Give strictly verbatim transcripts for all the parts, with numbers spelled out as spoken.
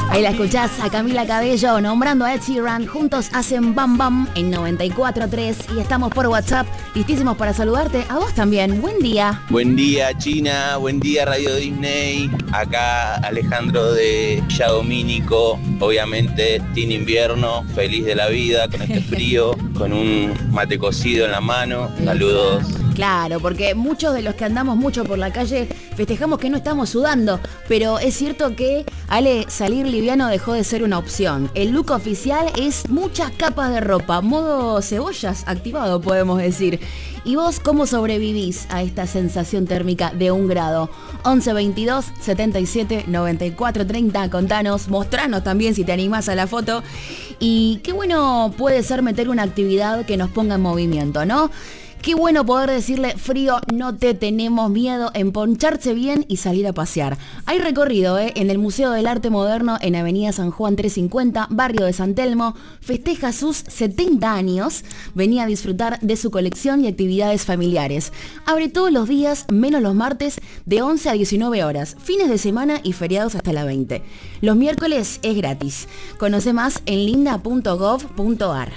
Ahí la escuchás a Camila Cabello nombrando a Ed Sheeran. Juntos hacen Bam Bam en noventa y cuatro punto tres y estamos por WhatsApp listísimos para saludarte. A vos también. Buen día. Buen día, China. Buen día, Radio Disney. Acá Alejandro de Villa Domínico. Obviamente, sin invierno, feliz de la vida, con este frío, con un mate cocido en la mano. Saludos. Claro, porque muchos de los que andamos mucho por la calle festejamos que no estamos sudando, pero es cierto que, Ale, salir liviano dejó de ser una opción. El look oficial es muchas capas de ropa, modo cebollas activado, podemos decir. ¿Y vos cómo sobrevivís a esta sensación térmica de un grado? once veintidós setenta y siete noventa y cuatro treinta, contanos, mostranos también si te animás a la foto. Y qué bueno puede ser meter una actividad que nos ponga en movimiento, ¿no? Qué bueno poder decirle, frío, no te tenemos miedo, emponcharse bien y salir a pasear. Hay recorrido ¿eh? en el Museo del Arte Moderno en Avenida San Juan trescientos cincuenta, barrio de San Telmo. Festeja sus setenta años. Venía a disfrutar de su colección y actividades familiares. Abre todos los días, menos los martes, de once a diecinueve horas. Fines de semana y feriados hasta la veinte. Los miércoles es gratis. Conoce más en linda punto gov punto ar.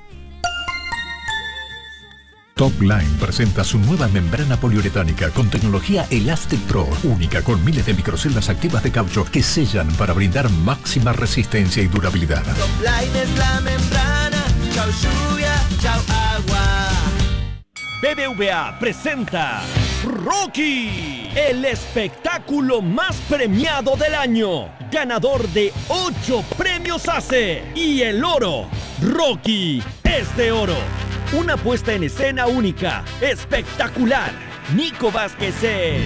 Topline presenta su nueva membrana poliuretánica con tecnología Elastic Pro, única con miles de microceldas activas de caucho que sellan para brindar máxima resistencia y durabilidad. Topline es la membrana, chau lluvia, chau agua. B B V A presenta Rocky, el espectáculo más premiado del año, ganador de ocho premios A C E y el oro. Rocky es de oro. Una puesta en escena única, espectacular. Nico Vázquez es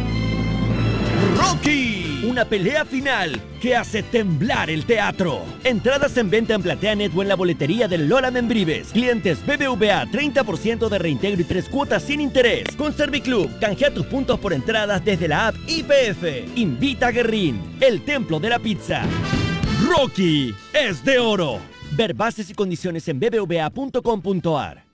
Rocky. Una pelea final que hace temblar el teatro. Entradas en venta en PlateaNet o en la boletería del Lola Membrives. Clientes B B V A, treinta por ciento de reintegro y tres cuotas sin interés. Con Serviclub, canjea tus puntos por entradas desde la app I P F. Invita a Guerrín, el templo de la pizza. Rocky es de oro. Ver bases y condiciones en b b v a punto com punto ar.